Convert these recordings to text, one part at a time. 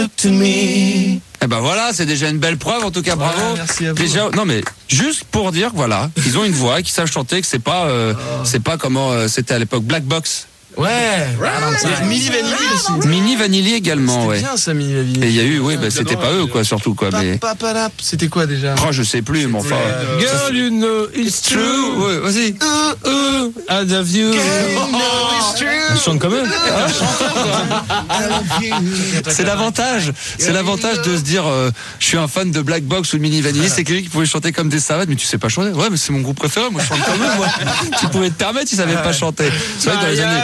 to me. Eh ben voilà, c'est déjà une belle preuve, en tout cas, bravo. Ouais, merci à vous. Déjà, non mais juste pour dire, voilà, ils ont une voix, qu'ils savent chanter, que c'est pas comment c'était à l'époque, Black Box. Ouais. Milli Vanilli aussi. Mini Vanilli également, ouais. C'était bien ça, Milli Vanilli. Et il y a eu, oui, c'était pas eux, quoi, surtout, quoi. Mais Papalap, c'était quoi déjà? oh, je sais plus, mais enfin. Girl, you know it's true. Ouais, vas-y. I love you. Il chante quand même. C'est l'avantage de se dire, je suis un fan de Black Box ou de Mini Vanilli, c'est quelqu'un qui pouvait chanter comme des savates, mais tu sais pas chanter. Ouais, mais c'est mon groupe préféré, moi je chante comme eux, moi. Tu pouvais te permettre, ils savaient pas chanter. C'est vrai que dans les années.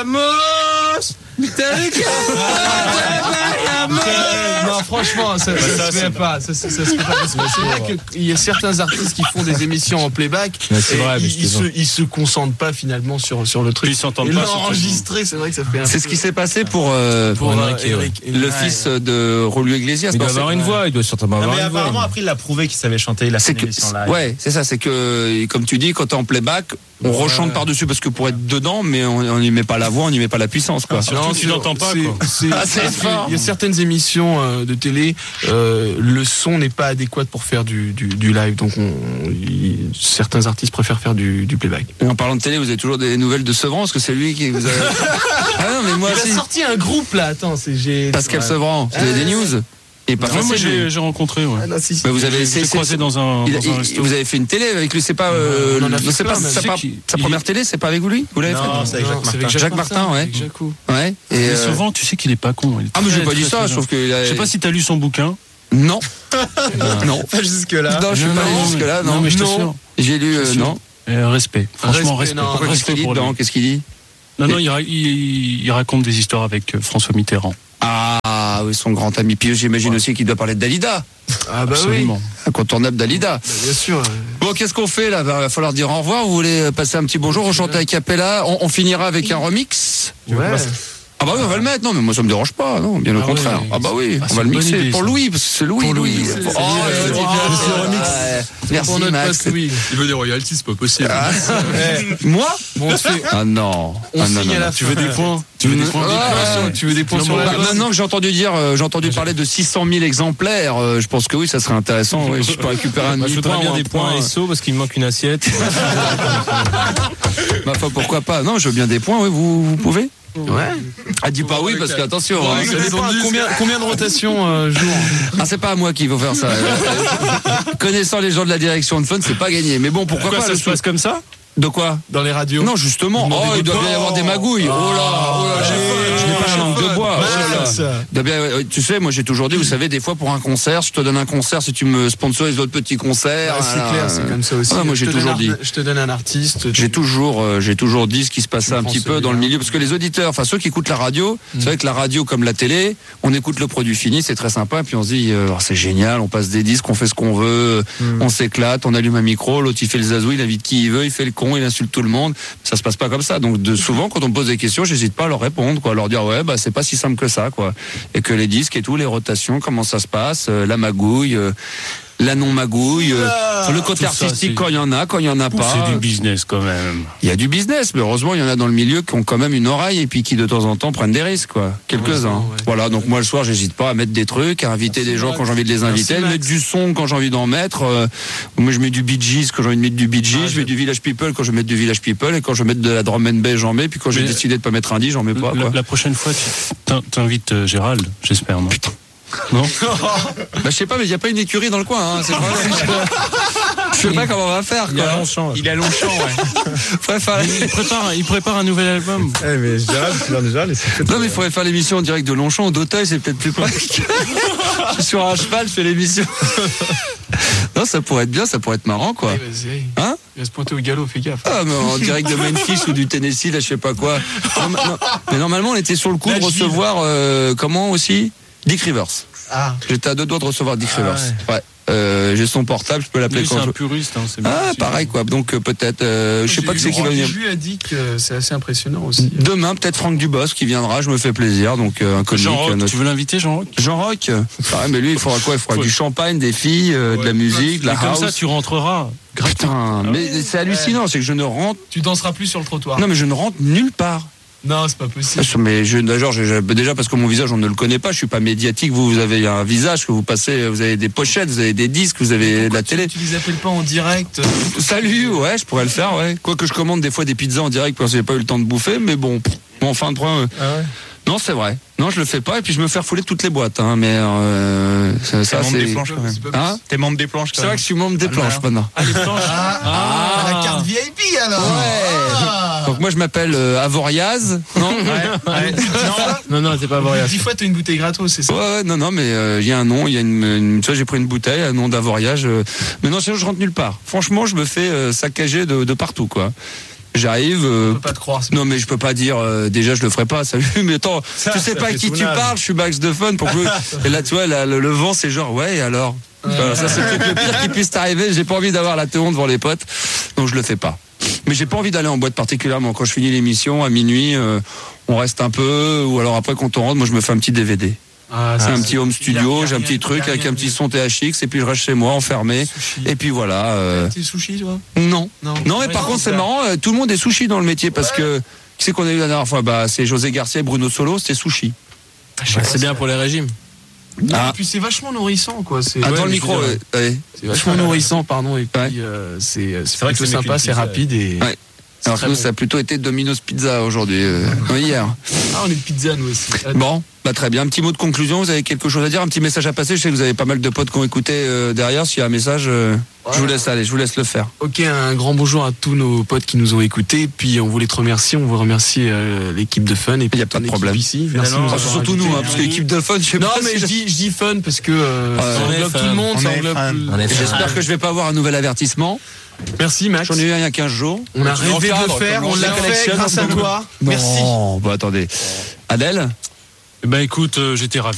Non, franchement, ça se fait pas. Ça se fait pas. C'est vrai qu'il y a certains artistes qui font des émissions en playback. C'est vrai, ils se concentrent pas finalement sur le truc. Ils s'entendent Et pas. l'enregistrer, c'est vrai que ça fait un C'est peu- ce qui s'est passé pour Eric. le fils de Rolio Iglesias. Il doit Non, avoir une voix, il doit certainement Non, avoir mais une voix. apparemment, après, il l'a prouvé qu'il savait chanter. Il a fait c'est une que, émission live. ouais, c'est ça, c'est que, comme tu dis, quand t'es en playback, on rechante par-dessus parce que pour être dedans, mais on n'y met pas la voix, on n'y met pas la puissance, quoi. Surtout tu n'entends pas, quoi. C'est fort. Il y a certaines émissions de télé, le son n'est pas adéquat pour faire du live, donc certains artistes préfèrent faire du playback. Et en parlant de télé, vous avez toujours des nouvelles de Sevran, parce que c'est lui qui vous a... Ah non, mais moi Il aussi. a sorti un groupe là, attends, c'est Pascal Sevran, vous avez des news? Et pas Moi, facile, lui. j'ai rencontré, ouais. Ah, non, si. Mais vous avez J'ai croisé dans un resto. vous avez fait une télé avec lui, c'est pas on en a fait c'est plein, pas même. sa première télé, c'est pas avec vous lui? Vous l'avez Non, fait? c'est avec Jacques Martin. Jacques Martin, ouais. avec Jacou. Ouais. Et Mais souvent, tu sais qu'il est pas con. Il est ah mais j'ai très, pas dit très, ça, très je trouve que Je sais pas si t'as lu son bouquin. non. Non. Pas jusque-là. Non, je suis pas allé jusque là, non. Non, mais je Non. t'assure. J'ai lu Je suis non. Respect. Franchement, respect. non. Pourquoi qu'est-ce qu'il dit pour lui. dedans? Qu'est-ce qu'il dit? Non, il raconte des histoires avec François Mitterrand. Ah oui, son grand ami. Puis j'imagine aussi qu'il doit parler de Dalida. Ah bah Absolument. Incontournable Dalida. oui, bien sûr. Bon, qu'est-ce qu'on fait là? Va falloir dire au revoir. Vous voulez passer un petit bonjour, on chante à cappella. On finira avec un remix. Ouais. Ah bah oui, on va le mettre. Non, mais moi ça me dérange pas. Non, bien au contraire. oui. Ah bah oui, Ah, on c'est va le une bonne mixer idée, pour ça. Louis, parce que c'est Louis. Pour Louis. Oh, C'est ouais, remix. Merci Pour notre Max. pote Louis. Il veut des royalties, c'est pas possible. Moi? Bon, on se fait. Ah non. On Ah non, signe non, à la non. fin. Tu veux des points? Tu veux des points? Tu veux des points sur Bah, la maintenant que j'ai entendu parler de 600 000 exemplaires, je pense que oui, ça serait intéressant. Ouais, je peux récupérer un Moi, je voudrais demi-point bien ou un des points point. SO parce qu'il me manque une assiette. Ma foi, pourquoi pas? Non, je veux bien des points. Oui, vous pouvez? Ouais. Ah, dis pas oui parce que attention. hein. Ça dépend combien de rotations jour. Ah, c'est pas à moi qu'il faut faire ça. Connaissant les gens de la direction de Fun, c'est pas gagné. Mais bon, pourquoi pas? Ça se passe comme ça? De quoi? Dans les radios. Non, justement. Oh, il doit bien y avoir des magouilles. Oh là, je n'ai pas la langue de bois. Oh là. Ça. Il doit bien- Tu sais, moi j'ai toujours dit, vous savez, des fois pour un concert, je te donne un concert si tu me sponsorises d'autres petits concerts. Ah, c'est clair, c'est comme ça aussi. Ah, moi j'ai toujours dit. Je te donne un artiste. J'ai toujours dit ce qui se passait un petit peu dans le milieu, parce que les auditeurs, enfin ceux qui écoutent la radio, c'est vrai que la radio comme la télé, on écoute le produit fini, c'est très sympa, et puis on se dit, c'est génial, on passe des disques, on fait ce qu'on veut, on s'éclate, on allume un micro, l'autre il fait le zazou, il invite qui il veut, il fait le con, il insulte tout le monde, ça se passe pas comme ça. Donc souvent quand on me pose des questions, j'hésite pas à leur répondre, quoi, à leur dire ouais bah c'est pas si simple que ça, quoi, et que les disques et tout, les rotations, comment ça se passe, la magouille. La non-magouille, le côté tout ça, artistique c'est- quand il y en a pas. C'est du business quand même. Il y a du business, mais heureusement, il y en a dans le milieu qui ont quand même une oreille et puis qui de temps en temps prennent des risques, quoi. Quelques-uns. Heureusement, ouais. Voilà, donc moi le soir, j'hésite pas à mettre des trucs, à inviter des gens quand j'ai envie de les inviter, à Max. mettre du son quand j'ai envie d'en mettre. Moi, je mets du Bee Gees quand j'ai envie de mettre du Bee Gees, je mets du Village People quand je veux mettre du Village People, et quand je veux mettre de la drum and bass, j'en mets, puis quand j'ai Mais- décidé de pas mettre indie, j'en mets pas, quoi. La prochaine fois, tu t'invites Gérald, j'espère, non? Putain. Non? Bah, je sais pas, mais il y a pas une écurie dans le coin, hein, c'est pas Je sais pas comment on va faire, quoi. Longchamp. Il a Longchamp, ouais. Faudrait faire- Il prépare un nouvel album. Eh, mais Gérald, tu viens déjà, Non, mais il faudrait faire l'émission en direct de Longchamp ou d'Auteuil, c'est peut-être plus pratique. Je suis sur un cheval, je fais l'émission. Non, ça pourrait être bien, ça pourrait être marrant, quoi. Ouais, vas-y. Hein? Il va se pointer au galop, fais gaffe. Ah, mais en direct de Memphis ou du Tennessee, là, je sais pas quoi. Non, mais normalement, on était sur le coup de recevoir, comment aussi? Dick Rivers. Ah. J'étais à 2 doigts de recevoir Dick Rivers. Ouais. J'ai son portable, je peux l'appeler Lui, c'est quand je un veux. puriste. Hein, c'est bien Ah, aussi. pareil, quoi. Donc, peut-être, je sais pas qui c'est qui va venir. J'ai vu a dit que c'est assez impressionnant aussi. Demain, peut-être Franck Dubosc qui viendra, je me fais plaisir. Donc, un comique. Jean-Roch, notre- tu veux l'inviter, Jean-Roch? Jean-Roch. Ah, mais lui, il faudra quoi? Il faudra du champagne, des filles, de la musique, de la Et comme house. ça, tu rentreras. Putain, mais c'est hallucinant, c'est que je ne rentre. Tu danseras plus sur le trottoir. Non, mais je ne rentre nulle part. Non, c'est pas possible. Mais déjà parce que mon visage on ne le connaît pas, je suis pas médiatique. Vous avez un visage que vous passez, vous avez des pochettes, vous avez des disques, vous avez de la télé. Tu les appelles pas en direct Salut, ouais, je pourrais le faire, ouais. Quoique je commande des fois des pizzas en direct parce que j'ai pas eu le temps de bouffer, mais bon, en fin de point. Non, c'est vrai. Non, je le fais pas et puis je me fais refouler toutes les boîtes, hein. Mais ça membre des c'est. planches quand même. Hein T'es membre des planches quand C'est même. vrai que je suis membre des planches maintenant. Ah, les planches. La carte VIP alors. Ouais. Donc moi je m'appelle Avoriaz, non? Non, c'est pas vrai. 10 fois t'as une bouteille gratos, c'est ça? Ouais, non, mais il y a un nom, il y a tu vois, j'ai pris une bouteille, un nom d'Avoriaz. Mais non, sinon je rentre nulle part. Franchement, je me fais saccager de partout, quoi. J'arrive. Je peux pas te croire. Non, mais je peux pas dire. Déjà, je le ferai pas. Salut, mais attends, tu sais pas à qui tu parles. Je suis Max de Fun pour que. Et là, tu vois, le vent, c'est genre ouais. Et alors, voilà, ça c'est peut-être le pire qui puisse t'arriver. J'ai pas envie d'avoir la théon devant les potes, donc je le fais pas. Mais j'ai pas envie d'aller en boîte particulièrement. Quand je finis l'émission à minuit, on reste un peu, ou alors après quand on rentre, moi je me fais un petit DVD. C'est un petit home studio, j'ai un petit truc avec un petit son THX et puis je reste chez moi enfermé. Et puis voilà. T'es sushi toi? Non, mais par contre c'est marrant, tout le monde est sushi dans le métier parce que qui c'est qu'on a eu la dernière fois? Bah c'est José Garcia et Bruno Solo, c'était sushi. C'est bien pour les régimes. Et puis c'est vachement nourrissant quoi. Dans le micro, c'est vachement nourrissant, pardon. Et puis c'est vrai que plutôt c'est sympa, c'est rapide et. Ouais. Alors que nous, ça a plutôt été Domino's Pizza aujourd'hui, hier. Ah, on est de pizza nous aussi. Bon, bah très bien. Un petit mot de conclusion. Vous avez quelque chose à dire, un petit message à passer. Je sais que vous avez pas mal de potes qui ont écouté derrière. S'il y a un message, je vous laisse aller, je vous laisse le faire. Ok, un grand bonjour à tous nos potes qui nous ont écoutés. Puis on voulait te remercier, on veut remercier l'équipe de Fun. Et puis y a pas de problème ici. Merci de nous avoir surtout invités. nous, parce que l'équipe de Fun, je sais Non, pas. mais je dis Fun parce que ça englobe tout le monde. Ça englobe. J'espère que je vais pas avoir un nouvel avertissement. Merci Max. J'en ai eu un il y a 15 jours. On a rêvé de le faire, on l'a fait grâce à toi. Merci. Bon, bah attendez. Adèle? Ben écoute, j'étais ravi.